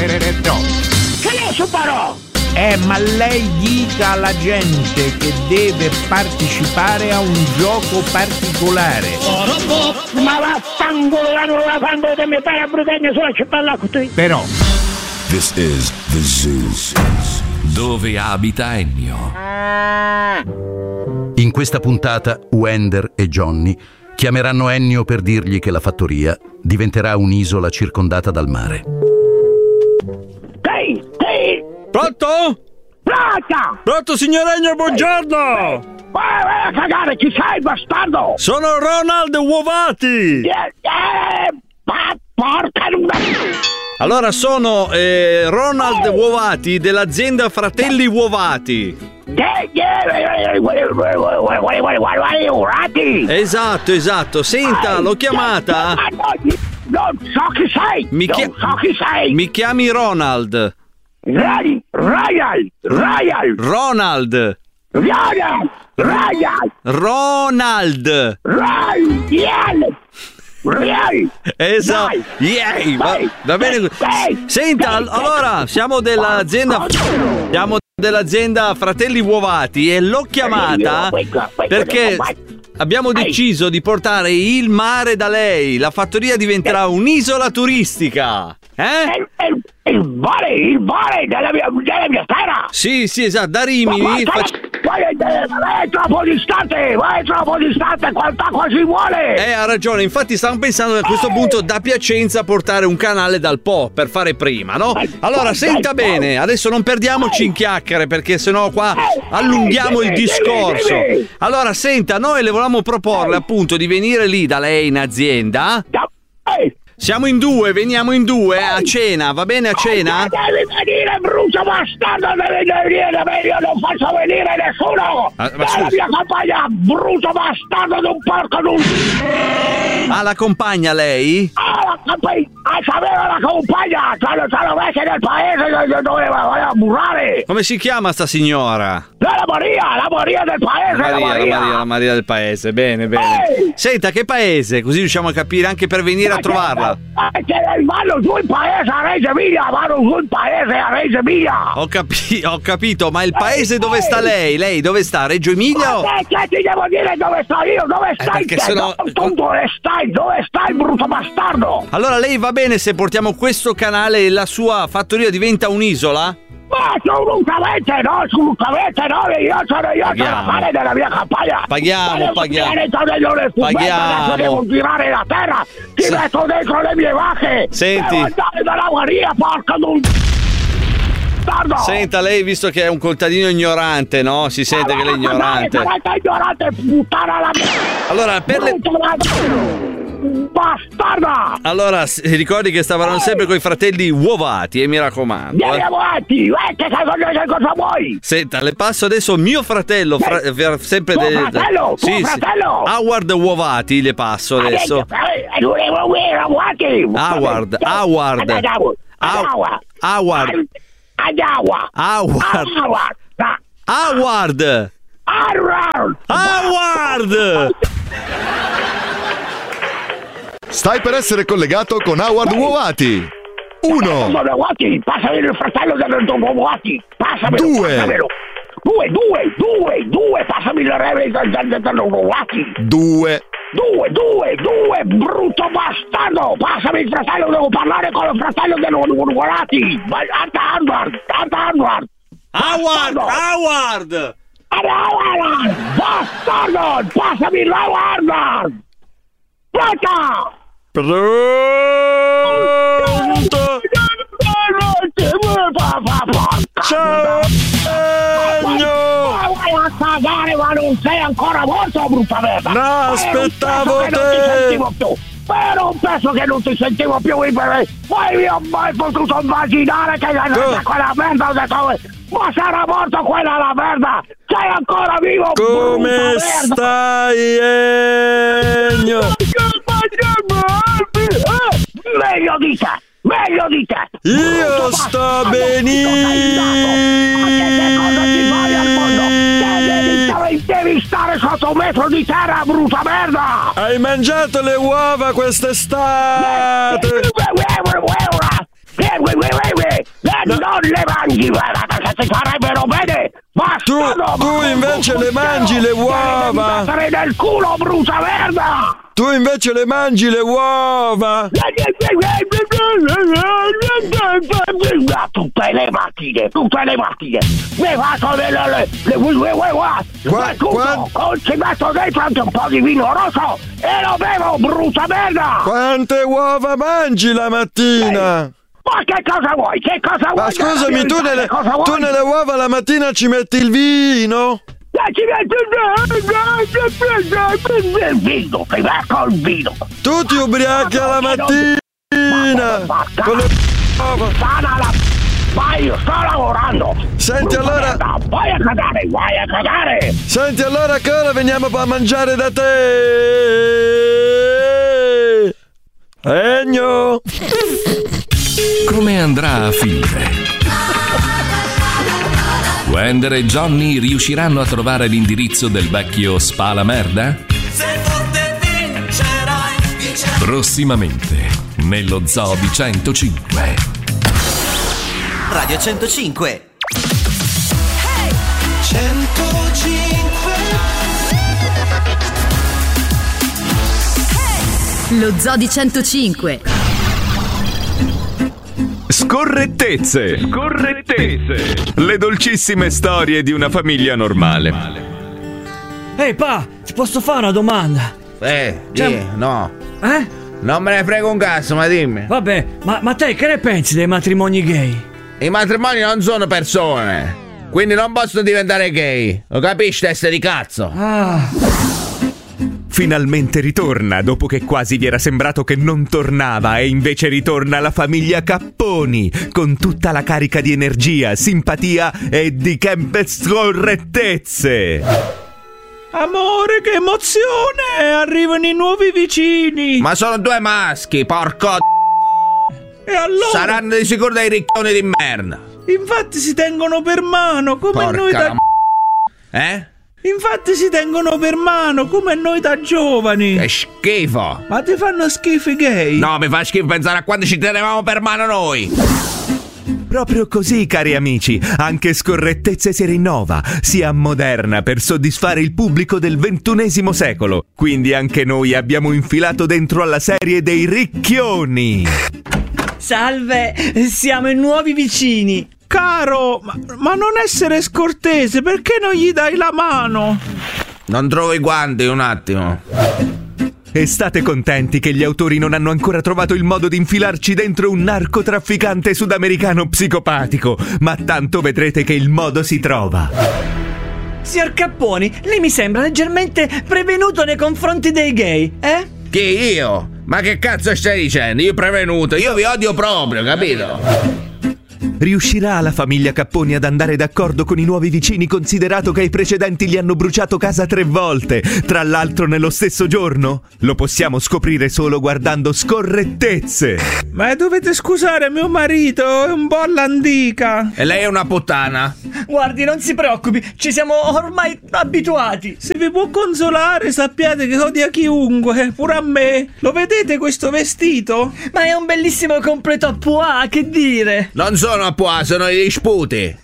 Che ne supero? Ma lei dica alla gente che deve partecipare a un gioco particolare. Ma vaffanculo, non la fanno di me per brutegna sulla città così. Però This is the Zoo. Dove abita Ennio? In questa puntata Wender e Johnny chiameranno Ennio per dirgli che la fattoria diventerà un'isola circondata dal mare. Ehi! Pronto? Pronta! Pronto, signor Ennio, buongiorno! Vai a cagare, chi sei, bastardo? Sono Ronald Uovati! Porca luna! Allora, sono Ronald Uovati dell'azienda Fratelli Uovati. Esatto. Senta, l'ho chiamata. Non so chi sei! Mi chiami Ronald. Ronald. Esatto. Va bene. Senta, allora siamo dell'azienda Fratelli Uovati e l'ho chiamata perché abbiamo deciso di portare il mare da lei. La fattoria diventerà un'isola turistica. Il mare della mia terra! Sì, esatto, da Rimini. Vai troppo distante, quanta acqua ci vuole! Ha ragione, infatti stavamo pensando a questo punto da Piacenza portare un canale dal Po per fare prima, no? Allora, senta bene, adesso non perdiamoci in chiacchiere perché sennò qua allunghiamo il discorso. Allora, senta, noi le volevamo proporre appunto di venire lì da lei in azienda. Siamo in due, veniamo in due a cena, va bene a cena? Devi venire, brutto bastardo, devi venire, io non faccio venire nessuno! La mia compagna, brutto bastardo di un porco d'un... La compagna lei? La compagna, sapeva la compagna, ce l'ho messa nel paese dove voleva burrare! Come si chiama sta signora? La Maria del paese, la Maria del paese, bene. Senta, che paese? Così riusciamo a capire anche per venire a trovarla. Vanno giù il paese a Reggio Emilia! Ho capito, ma il paese dove sta lei? Lei dove sta? Reggio Emilia? Che ti devo dire dove sto io? Dove stai te? Dove stai, brutto bastardo? Allora lei va bene se portiamo questo canale e la sua fattoria diventa un'isola? Ma assolutamente no, io sono la fare della mia campagna. Paghiamo. Devo girare la terra, ti metto dentro le mie vacche. Senti. Devo andare dalla Maria, porca d'un... Senta, lei visto che è un contadino ignorante, no? Si sente che lei è ignorante. Ignorante, puttana la mia. Allora, per le... Bastarda! Allora, ricordi che stavano sempre coi fratelli Uovati, mi raccomando. Andiamo avanti, che cosa vuoi? Senta, le passo adesso mio fratello, sempre del... fratello? Howard Uovati, le passo adesso. Howard! Stai per essere collegato con Howard Uovati. 1. Passami il fratello dello Uovati. Passamelo. 2. Passami il re dello Uovati. 2. Brutto bastardo. Passami il fratello, devo parlare con il fratello dello Uovati. Howard! Bastardo! Passami il Howard! Pronto! Ciao! Vai a cagare, ma non sei ancora morto, brutta merda! No, aspettavo te! Non ti sentivo più! Però un pezzo che non ti sentivo più! Poi io ho mai potuto immaginare che quella merda ho detto... Ma sarà morto quella la merda! Sei ancora vivo! Come stai, Ennio? Meglio di te! Io sto benissimo! Devi stare sotto un metro di terra, brutta merda! Hai mangiato le uova quest'estate? non le mangi, guarda, che ti farebbero bene. Tu invece le mangi le uova. Devi mettere nel culo, brucia merda. Tu invece le mangi le uova. Tutte le mattine mi faccio ci metto dentro anche un po' di vino rosso e lo bevo, brucia merda. Quante uova mangi la mattina? Ma che cosa vuoi? Ma scusami, tu nelle uova la mattina ci metti il vino? Ci metto il vino, ti metto il vino. Tu ti ubriachi alla mattina con le uova. Ma io sto lavorando. Senti allora. Vai a cagare. Senti allora che ora veniamo a mangiare da te. Ennio. Come andrà a finire? Wender e Johnny riusciranno a trovare l'indirizzo del vecchio Spala Merda? Se forte vincerai. Prossimamente nello Zoo di 105. Radio 105. Hey! 105. Hey! Lo Zoo di 105. Scorrettezze. Le dolcissime storie di una famiglia normale. Ehi pa, ti posso fare una domanda? No. Eh? Non me ne frega un cazzo, ma dimmi. Vabbè, ma te che ne pensi dei matrimoni gay? I matrimoni non sono persone, quindi non possono diventare gay. Lo capisci, testa di cazzo? Finalmente ritorna, dopo che quasi vi era sembrato che non tornava, e invece ritorna la famiglia Capponi, con tutta la carica di energia, simpatia e di scorrettezze. Amore, che emozione! Arrivano i nuovi vicini! Ma sono due maschi, porco. E allora? Saranno di sicuro dei ricchioni di merda. Infatti si tengono per mano, come noi da... Infatti si tengono per mano, come noi da giovani. Che schifo! Ma ti fanno schifo i gay? No, mi fa schifo pensare a quando ci tenevamo per mano noi. Proprio così, cari amici, anche Scorrettezze si rinnova, si ammoderna per soddisfare il pubblico del XXI secolo. Quindi anche noi abbiamo infilato dentro alla serie dei ricchioni. Salve, siamo i nuovi vicini. Caro, ma non essere scortese, perché non gli dai la mano? Non trovo i guanti, un attimo. E state contenti che gli autori non hanno ancora trovato il modo di infilarci dentro un narcotrafficante sudamericano psicopatico, ma tanto vedrete che il modo si trova. Signor Capponi, lei mi sembra leggermente prevenuto nei confronti dei gay, eh? Chi, io? Ma che cazzo stai dicendo? Io prevenuto, io vi odio proprio, capito? Riuscirà la famiglia Capponi ad andare d'accordo con i nuovi vicini, considerato che i precedenti gli hanno bruciato casa 3 volte, tra l'altro nello stesso giorno? Lo possiamo scoprire solo guardando Scorrettezze. Ma dovete scusare mio marito, è un po' all'antica. E lei è una puttana? Guardi, non si preoccupi, ci siamo ormai abituati. Se vi può consolare, sappiate che odia chiunque, pure a me. Lo vedete questo vestito? Ma è un bellissimo completo a pois, che dire? Non sono a pois, sono i disputi.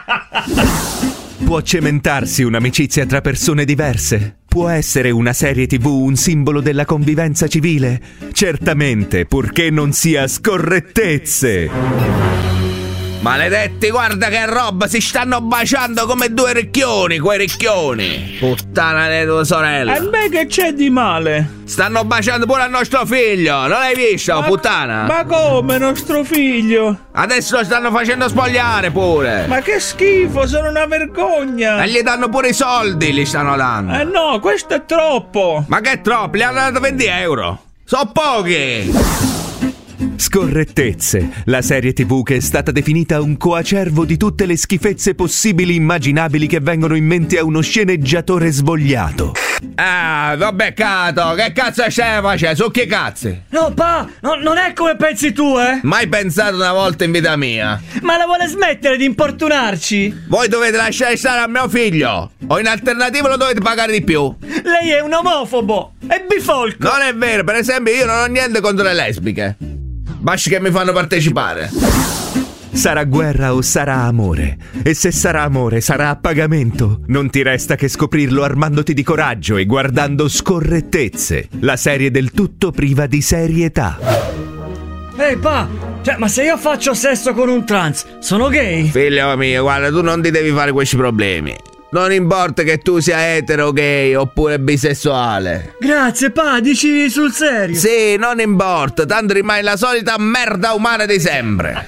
Può cementarsi un'amicizia tra persone diverse? Può essere una serie TV un simbolo della convivenza civile? Certamente, purché non sia Scorrettezze. Maledetti, guarda che roba, si stanno baciando come due ricchioni, quei ricchioni. Puttana le tue sorelle. E beh, che c'è di male? Stanno baciando pure al nostro figlio, non l'hai visto, puttana? Ma come nostro figlio? Adesso lo stanno facendo spogliare pure. Ma che schifo, sono una vergogna. E gli danno pure i soldi, li stanno dando. No, questo è troppo. Ma che troppo, gli hanno dato 20 euro. Sono pochi. Scorrettezze, la serie TV che è stata definita un coacervo di tutte le schifezze possibili e immaginabili che vengono in mente a uno sceneggiatore svogliato. Ah, l'ho beccato, che cazzo stai facendo? Su che cazzi? No, pa, non è come pensi tu, eh? Mai pensato una volta in vita mia. Ma la vuole smettere di importunarci? Voi dovete lasciare stare a mio figlio, o in alternativa lo dovete pagare di più. Lei è un omofobo, è bifolco. Non è vero, per esempio io non ho niente contro le lesbiche. Basta che mi fanno partecipare. Sarà guerra o sarà amore? E se sarà amore, sarà a pagamento? Non ti resta che scoprirlo armandoti di coraggio e guardando Scorrettezze, la serie del tutto priva di serietà. Ehi pa, ma se io faccio sesso con un trans, sono gay? Figlio mio, guarda, tu non ti devi fare questi problemi. Non importa che tu sia etero, gay oppure bisessuale. Grazie pa, dici sul serio? Sì, non importa, tanto rimani la solita merda umana di sempre.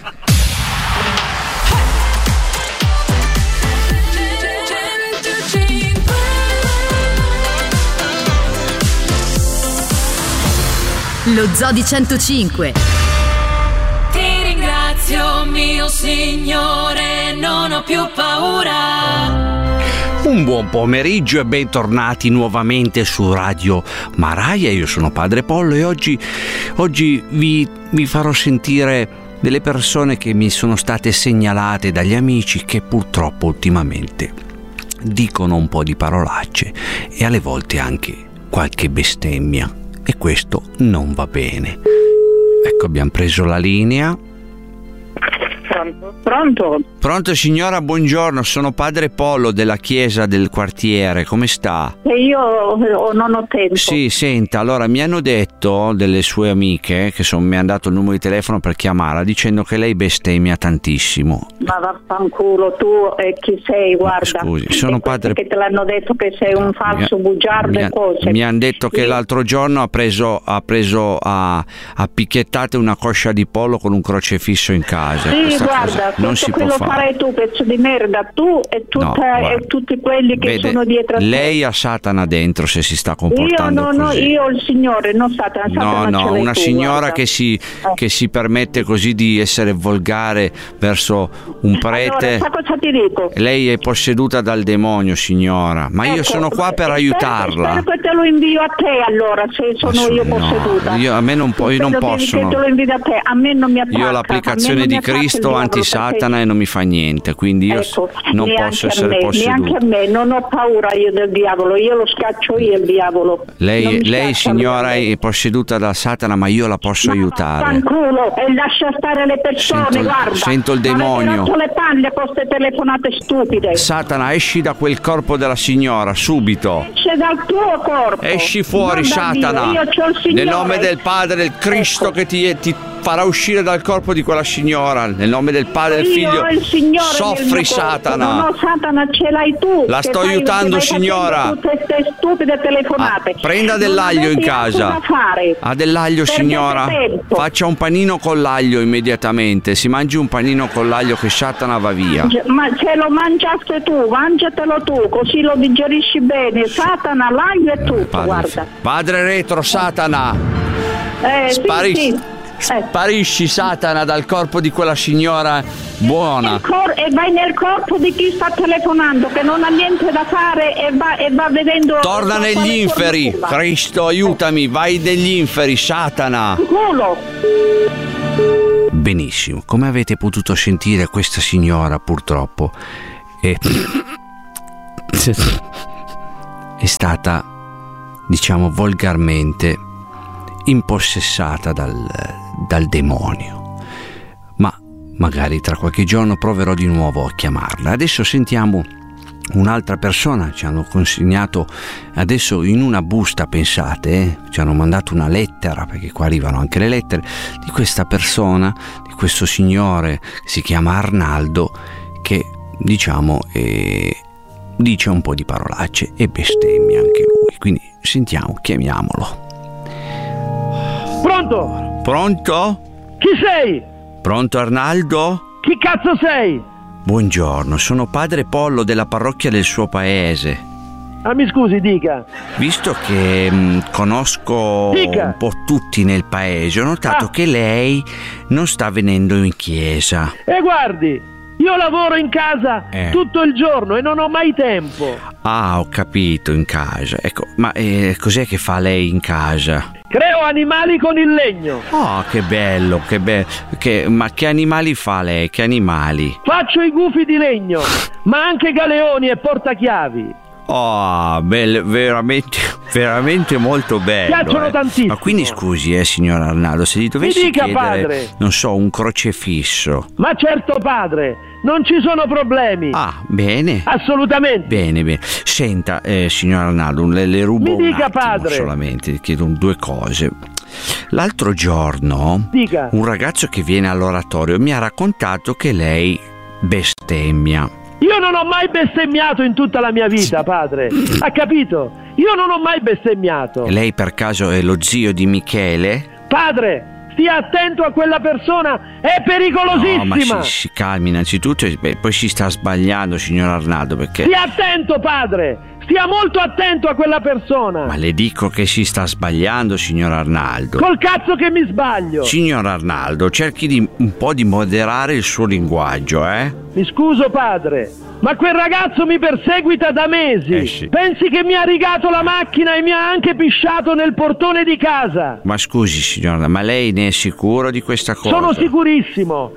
Lo Zoo di 105. Ti ringrazio, mio Signore, non ho più paura. Un buon pomeriggio e bentornati nuovamente su Radio Maraia. Io sono Padre Pollo e oggi vi farò sentire delle persone che mi sono state segnalate dagli amici che purtroppo ultimamente dicono un po' di parolacce e alle volte anche qualche bestemmia, e questo non va bene. Ecco, abbiamo preso la linea. Pronto? Pronto signora, buongiorno, sono Padre Pollo della chiesa del quartiere, come sta? Io non ho tempo. Sì, senta, allora mi hanno detto delle sue amiche che mi hanno dato il numero di telefono per chiamarla dicendo che lei bestemmia tantissimo. Ma vaffanculo, tu chi sei, guarda. Scusi, sono padre... Che te l'hanno detto che sei un falso bugiardo e cose. Mi hanno detto che l'altro giorno ha picchiettate una coscia di pollo con un crocefisso in casa. Sì, guarda, non tutto si quello può fare. Farai tu, pezzo di merda, tu e tutti quelli che sono dietro a te. Lei ha Satana dentro se si sta comportando così. Io il Signore, non Satana. No, una signora guarda. che si permette così di essere volgare verso un prete. Allora, cosa ti dico? Lei è posseduta dal demonio, signora, ma io sono qua per aiutarla. Spero che te lo invio a te, allora, se sono io posseduta. A me non io non posso. Che te lo invio a te, a me non mi attacca. Io ho l'applicazione di Cristo anti-Satana e non mi fa niente, quindi io non posso essere posseduto. Neanche a me, non ho paura io del diavolo, io lo scaccio io il diavolo. Lei signora è posseduta da Satana, ma io la posso aiutare. Fanculo, e lascia stare le persone, guarda. Sento il demonio. Ma le palle con queste telefonate stupide. Satana, esci da quel corpo della signora, subito. Esce dal tuo corpo. Esci fuori, Satana. Io c'ho il Signore. Nel nome del Padre, del Cristo che ti farà uscire dal corpo di quella signora. Nel nome del Padre e del Figlio. Soffri, Satana. No, Satana, ce l'hai tu. La sto aiutando, signora. Tutte queste stupide telefonate. Prenda dell'aglio in casa. Ha dell'aglio, signora. Faccia un panino con l'aglio immediatamente. Si mangi un panino con l'aglio che Satana va via. Ma se lo mangiaste tu, mangiatelo tu, così lo digerisci bene. Satana, l'aglio è tutto, guarda. Padre retro, Satana. Sparisci. Sì. Sparisci, Satana, dal corpo di quella signora buona. E vai nel corpo di chi sta telefonando, che non ha niente da fare e va vedendo. Torna negli inferi. Cristo, aiutami, vai negli inferi, Satana. Culo. Benissimo, come avete potuto sentire, questa signora purtroppo è stata, diciamo, volgarmente impossessata dal demonio, ma magari tra qualche giorno proverò di nuovo a chiamarla. Adesso sentiamo un'altra persona. Ci hanno consegnato adesso in una busta, pensate, ci hanno mandato una lettera, perché qua arrivano anche le lettere di questa persona, di questo signore che si chiama Arnaldo, che diciamo dice un po' di parolacce e bestemmia anche lui. Quindi sentiamo, chiamiamolo. Pronto? Chi sei? Pronto, Arnaldo? Chi cazzo sei? Buongiorno, sono Padre Pollo della parrocchia del suo paese. Ah, mi scusi, dica. Visto che conosco un po' tutti nel paese, ho notato che lei non sta venendo in chiesa. Guardi, io lavoro in casa tutto il giorno e non ho mai tempo. Ah, ho capito, in casa. Ecco, ma cos'è che fa lei in casa? Creo animali con il legno. Oh, che bello, che bello. Ma che animali fa lei? Che animali? Faccio i gufi di legno, ma anche galeoni e portachiavi. Oh, veramente molto bello. Piacciono tantissimo. Ma quindi scusi, signor Arnaldo, se gli dovessi dica, chiedere, padre. non so, un crocefisso. Ma certo, padre, non ci sono problemi. Ah, bene. Assolutamente. Bene. Senta, signor Arnaldo, le rubo Mi dica, un attimo padre. solamente, chiedo due cose. L'altro giorno, Dica. un ragazzo che viene all'oratorio mi ha raccontato che lei bestemmia. Io non ho mai bestemmiato in tutta la mia vita, padre. Ha capito? Io non ho mai bestemmiato. E lei per caso è lo zio di Michele? Padre, stia attento a quella persona, è pericolosissima. No, ma si calmi innanzitutto e poi si sta sbagliando, signor Arnaldo, perché... Stia attento, padre. Stia molto attento a quella persona. Ma le dico che si sta sbagliando, signor Arnaldo. Col cazzo che mi sbaglio. Signor Arnaldo, cerchi un po' di moderare il suo linguaggio, Mi scuso, padre, ma quel ragazzo mi perseguita da mesi. Sì. Pensi che mi ha rigato la macchina e mi ha anche pisciato nel portone di casa. Ma scusi, signora, ma lei ne è sicuro di questa cosa? Sono sicurissimo.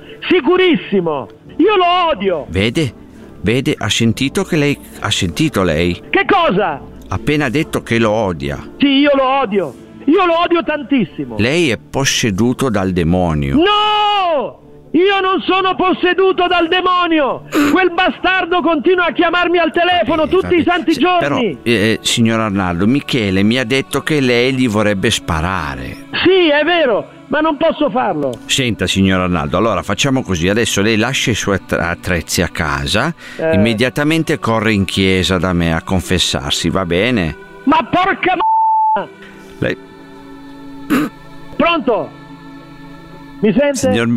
Io lo odio. Vede, ha sentito lei? Che cosa? Appena detto che lo odia. Sì, io lo odio tantissimo. Lei è posseduto dal demonio. No! Io non sono posseduto dal demonio. Quel bastardo continua a chiamarmi al telefono tutti i santi giorni. Però, signor Arnaldo, Michele mi ha detto che lei gli vorrebbe sparare. Sì, è vero, ma non posso farlo. Senta, signor Arnaldo, allora facciamo così. Adesso lei lascia i suoi attrezzi a casa, immediatamente corre in chiesa da me a confessarsi, va bene? Ma porca Lei... Pronto? Mi sente? Signor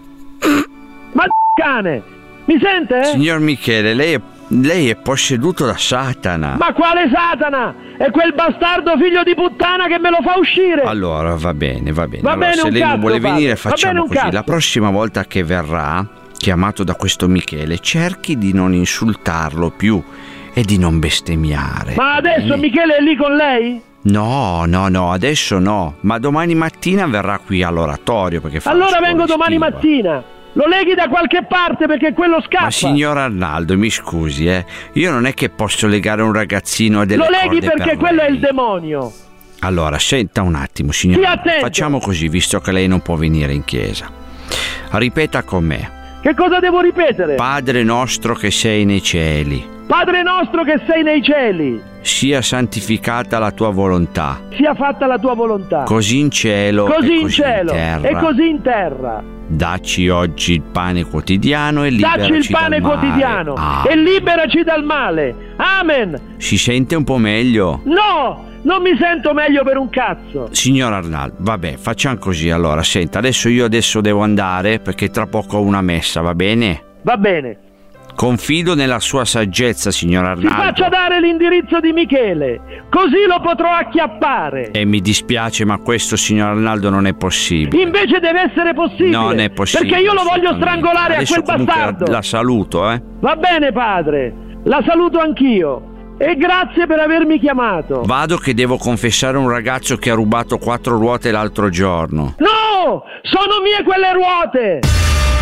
Ma cane! Mi sente? Signor Michele, lei è posseduto da Satana. Ma quale Satana? È quel bastardo figlio di puttana che me lo fa uscire. Allora, va bene. Va allora, bene, se un lei cazzo, non vuole venire, padre. facciamo così. La prossima volta che verrà, chiamato da questo Michele, cerchi di non insultarlo più e di non bestemmiare. Ma adesso Michele è lì con lei? No, adesso no. Ma domani mattina verrà qui all'oratorio perché fa allora vengo domani mattina. Lo leghi da qualche parte perché quello scappa. Ma signor Arnaldo, mi scusi, io non è che posso legare un ragazzino a delle corde. Lo leghi perché quello lei. è il demonio. Allora, senta un attimo, signor Arnaldo. Facciamo così, visto che lei non può venire in chiesa. Ripeta con me. Che cosa devo ripetere? Padre nostro che sei nei cieli. Padre nostro che sei nei cieli. Sia santificata la tua volontà. Sia fatta la tua volontà. Così in cielo così in cielo e così in terra. Dacci oggi il pane quotidiano e liberaci dal male. Dacci il pane quotidiano e liberaci dal male. Amen. Si sente un po' meglio? No, non mi sento meglio per un cazzo. Signor Arnaldo, vabbè, facciamo così allora. Senta, adesso devo andare perché tra poco ho una messa, va bene? Va bene. Confido nella sua saggezza, signor Arnaldo. Si faccia dare l'indirizzo di Michele, così lo potrò acchiappare. E mi dispiace, ma questo, signor Arnaldo, non è possibile. Invece deve essere possibile. Non è possibile. Perché io lo voglio strangolare adesso a quel bastardo. La saluto, Va bene, padre. La saluto anch'io. E grazie per avermi chiamato. Vado che devo confessare un ragazzo che ha rubato 4 ruote l'altro giorno. No! Sono mie quelle ruote!